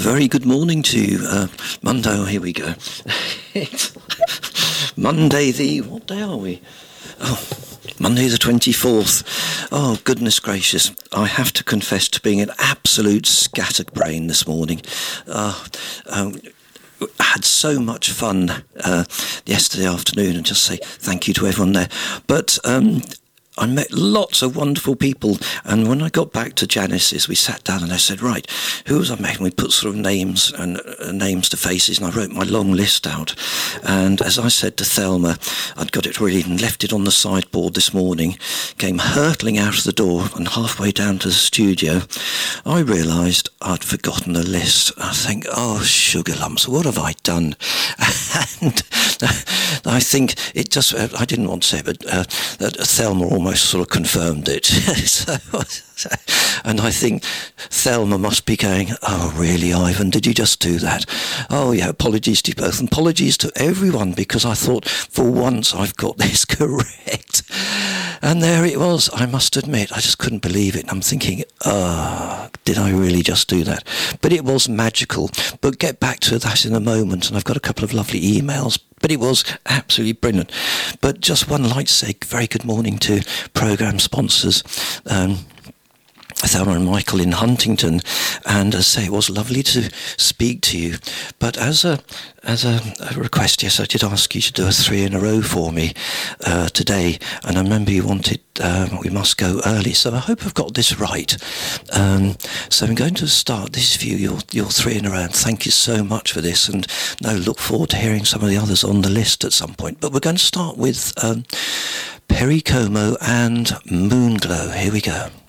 very good morning to you. Monday, here we go. It's Monday what day are we? Oh, Monday the 24th. Oh, goodness gracious. I have to confess to being an absolute scatterbrain this morning. I had so much fun yesterday afternoon, and just say thank you to everyone there. But I met lots of wonderful people, and when I got back to Janice's, we sat down and I said, right, who was I met? And we put sort of names and names to faces, and I wrote my long list out. And as I said to Thelma, I'd got it ready and left it on the sideboard this morning, came hurtling out of the door, and halfway down to the studio, I realised I'd forgotten the list. I think, oh, sugar lumps, what have I done? And I think it just, I didn't want to say it, but that Thelma almost sort of confirmed it. And I think Thelma must be going, oh, really, Ivan, did you just do that? Oh, yeah, apologies to you both, and apologies to everyone, because I thought, for once, I've got this correct. And there it was, I must admit, I just couldn't believe it. I'm thinking, did I really just do that? But it was magical. But get back to that in a moment, and I've got a couple of lovely emails. But it was absolutely brilliant. But just one like to say very good morning to programme sponsors, Thelma and Michael in Huntington, and as I say, it was lovely to speak to you. But as a request, yes, I did ask you to do a 3 in a row for me today, and I remember you wanted we must go early, so I hope I've got this right. So I'm going to start this for you, your 3 in a row, and thank you so much for this, and look forward to hearing some of the others on the list at some point. But we're going to start with Perry Como and Moonglow. Here we go.